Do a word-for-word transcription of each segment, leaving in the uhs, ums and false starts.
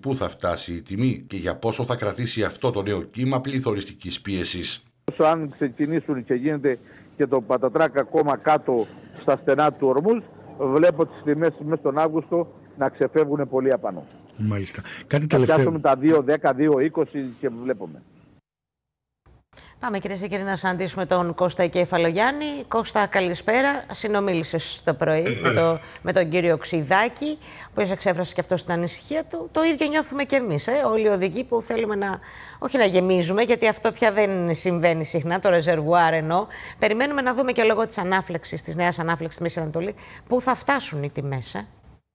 πού θα φτάσει η τιμή και για πόσο θα κρατήσει αυτό το νέο κύμα πληθωριστικής πίεσης. Όσο αν ξεκινήσουν και γίνεται και το πατατράκ ακόμα κάτω στα στενά του ορμούς, βλέπω τις τιμές μέσα στον Αύγουστο να ξεφεύγουν πολύ απάνω. Μάλιστα. Κάτι θα τελευταίο. πιάσουμε τα δύο δέκα, δύο είκοσι και βλέπουμε. Πάμε κυρίες και κύριοι να συναντήσουμε τον Κώστα Κεφαλογιάννη. Κώστα, καλησπέρα. Συνομίλησες το πρωί με, το, με τον κύριο Ξηδάκη, ο οποίος εξέφρασε και αυτό την ανησυχία του. Το ίδιο νιώθουμε και εμείς, ε, όλοι οι οδηγοί που θέλουμε να, όχι να γεμίζουμε, γιατί αυτό πια δεν συμβαίνει συχνά, το ρεζερβουάρ εννοώ. Περιμένουμε να δούμε και λόγω της ανάφλεξης, της νέας ανάφλεξης στη Μέση Ανατολή, πού θα φτάσουν οι τιμές. Ε.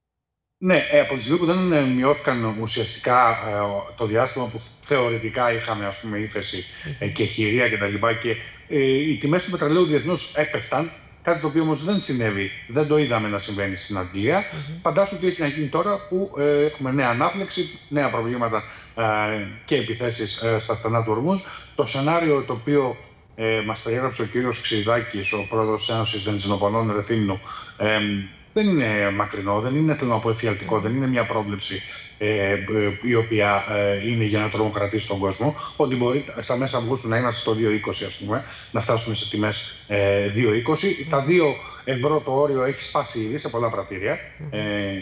Ναι, από τη στιγμή που δεν μειώθηκαν ουσιαστικά ε, το διάστημα που θεωρητικά είχαμε, ας πούμε, ύφεση ε, και χειρία κτλ. Και, και ε, οι τιμές του πετρελαίου διεθνώς έπεφταν, κάτι το οποίο όμως δεν συνέβη, δεν το είδαμε να συμβαίνει στην Αγγλία. Mm-hmm. Φαντάσου τι έχει να γίνει τώρα που ε, έχουμε νέα ανάφλεξη, νέα προβλήματα ε, και επιθέσεις ε, στα στενά του ορμούς. Το σενάριο το οποίο ε, μας περιέγραψε ο κύριος Ξηδάκης, ο πρόεδρος της Ένωσης Βενζινοπολών Ρεθύμνου, ε, δεν είναι μακρινό, δεν είναι, θέλω να πω, εφιαλτικό, δεν είναι μια πρόβλεψη ε, ε, η οποία ε, είναι για να τρομοκρατήσει τον κόσμο. Ότι μπορεί στα μέσα Αυγούστου να είμαστε στο δύο είκοσι, ας πούμε, να φτάσουμε σε τιμές ε, δύο είκοσι. Τα δύο ευρώ το όριο έχει σπάσει ήδη σε πολλά πρατήρια ε,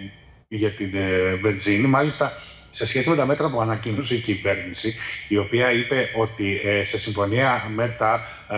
για την ε, βενζίνη. Μάλιστα, σε σχέση με τα μέτρα που ανακοίνωσε η κυβέρνηση, η οποία είπε ότι ε, σε συμφωνία με τα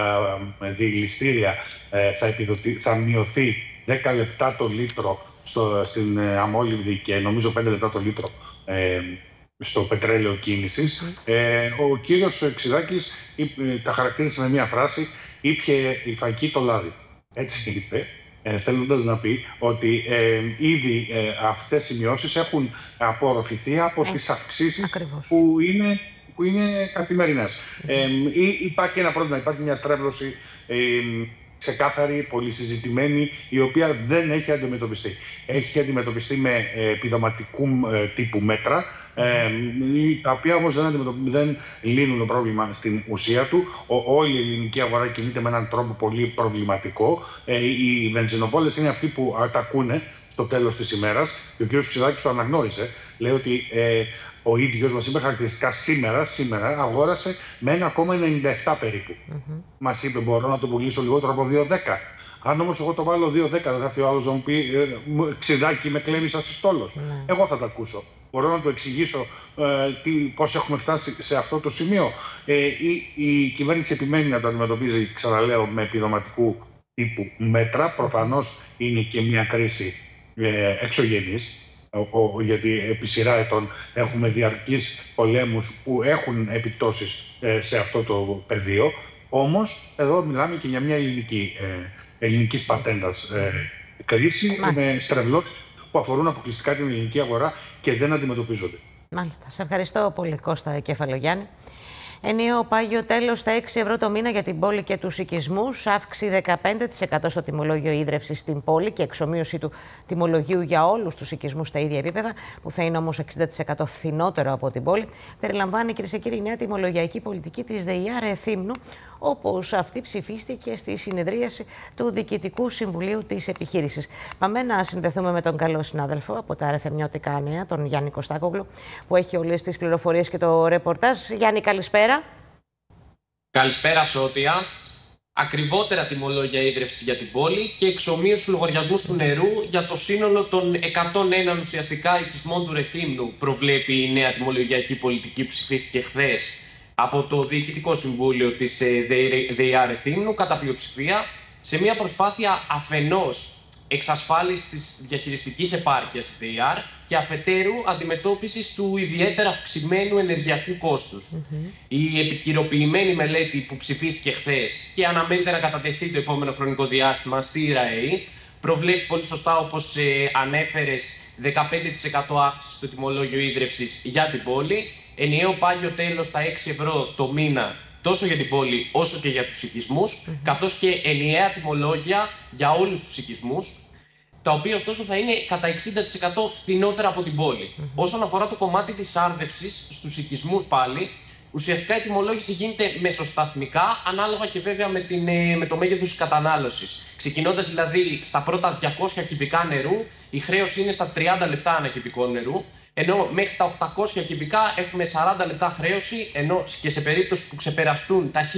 ε, διελιστήρια ε, θα, επιδοθεί, θα μειωθεί δέκα λεπτά το λίτρο στο, στην ε, αμόλυβδη και νομίζω πέντε λεπτά το λίτρο ε, στο πετρέλαιο κίνησης. Mm. Ε, ο κύριος Ξηδάκης είπε, τα χαρακτήρισε με μία φράση, «Ήπιε η φακή το λάδι». Έτσι είπε, ε, θέλοντας να πει ότι ε, ήδη ε, αυτές οι μειώσεις έχουν απορροφηθεί από Έτσι. τις αυξήσεις που είναι, που είναι καθημερινές. Mm. Ε, υπάρχει ένα πρόβλημα, υπάρχει μια στρέβλωση ε, ξεκάθαρη, πολυσυζητημένη, η οποία δεν έχει αντιμετωπιστεί. Έχει αντιμετωπιστεί με ε, επιδοματικού ε, τύπου μέτρα, ε, τα οποία όμως δεν, δεν λύνουν το πρόβλημα στην ουσία του. Ο, όλη η ελληνική αγορά κινείται με έναν τρόπο πολύ προβληματικό. Ε, οι βενζινοπόλες είναι αυτοί που ατακούνε στο τέλος της ημέρας. Και ο κ. Ξηδάκης το αναγνώρισε. Λέει ότι ε, ο ίδιος μας είπε χαρακτηριστικά σήμερα, σήμερα αγόρασε με ένα κόμμα ενενήντα επτά περίπου. Mm-hmm. Μας είπε, μπορώ να το πουλήσω λιγότερο από δύο δέκα. Αν όμως εγώ το βάλω δύο δέκα, δεν θα έρθει ο άλλος να μου πει ε, Ξηδάκη, με κλέβεις ασυστόλος. Mm-hmm. Εγώ θα τα ακούσω. Μπορώ να του εξηγήσω ε, τι, πώς έχουμε φτάσει σε αυτό το σημείο. Ε, η, η κυβέρνηση επιμένει να το αντιμετωπίζει, ξαναλέω, με επιδοματικού τύπου μέτρα. Προφανώς είναι και μια κρίση ε, εξωγενής. Ο, ο, γιατί επί σειρά ετών έχουμε διαρκείς πολέμους που έχουν επιπτώσεις ε, σε αυτό το πεδίο. Όμως, εδώ μιλάμε και για μια ελληνική, ε, ελληνικής πατέντας ε, κρίση με στρεβλώσεις που αφορούν αποκλειστικά την ελληνική αγορά και δεν αντιμετωπίζονται. Μάλιστα. Σε ευχαριστώ πολύ, Κώστα Κεφαλογιάννη. Ενιαίο πάγιο τέλος στα έξι ευρώ το μήνα για την πόλη και τους οικισμούς, αύξηση δεκαπέντε τοις εκατό στο τιμολόγιο ίδρευσης στην πόλη και εξομοίωση του τιμολογίου για όλους τους οικισμούς στα ίδια επίπεδα, που θα είναι όμως εξήντα τοις εκατό φθηνότερο από την πόλη, περιλαμβάνει, κυρίες και κύριοι, η νέα τιμολογιακή πολιτική της ΔΕΙΑ Ρεθύμνου, όπως αυτή ψηφίστηκε στη συνεδρίαση του Διοικητικού Συμβουλίου της επιχείρησης. Πάμε να συνδεθούμε με τον καλό συνάδελφο από τα Ρεθεμνιώτικα Νέα, τον Γιάννη Κωστάκογλου, που έχει όλες τις πληροφορίες και το ρεπορτάζ. Γιάννη, καλησπέρα. Καλησπέρα, Σώτια. Ακριβότερα τιμολόγια ίδρυυση για την πόλη και εξομοίωση του λογαριασμού του νερού για το σύνολο των εκατόν ένα ουσιαστικά οικισμών του Ρεθύμνου, προβλέπει η νέα τιμολογιακή πολιτική που ψηφίστηκε χθες από το Διοικητικό Συμβούλιο της ΔΕΙΑ Ρεθύμνου κατά πλειοψηφία, σε μια προσπάθεια αφενός εξασφάλισης της διαχειριστικής επάρκειας της ΔΕΙΑΡ και αφετέρου αντιμετώπισης του ιδιαίτερα αυξημένου ενεργειακού κόστους. Mm-hmm. Η επικυροποιημένη μελέτη που ψηφίστηκε χθες και αναμένεται να κατατεθεί το επόμενο χρονικό διάστημα στη ΡΑΕΗ προβλέπει πολύ σωστά, όπως ε, ανέφερες, δεκαπέντε τοις εκατό αύξηση στο τιμολόγιο ίδρυυσης για την πόλη, ενιαίο πάγιο τέλος στα έξι ευρώ το μήνα τόσο για την πόλη όσο και για τους οικισμούς, mm-hmm. καθώς και ενιαία τιμολόγια για όλους τους οικισμούς, τα οποία ωστόσο θα είναι κατά εξήντα τοις εκατό φθηνότερα από την πόλη. Mm-hmm. Όσον αφορά το κομμάτι της άρδευσης στους οικισμούς πάλι, ουσιαστικά η τιμολόγηση γίνεται μεσοσταθμικά, ανάλογα και βέβαια με, την, με το μέγεθος της κατανάλωσης. Ξεκινώντας δηλαδή στα πρώτα διακόσια κυβικά νερού, η χρέωση είναι στα τριάντα λεπτά ανά κυβικό νερού, ενώ μέχρι τα οκτακόσια κυβικά έχουμε σαράντα λεπτά χρέωση, ενώ και σε περίπτωση που ξεπεραστούν τα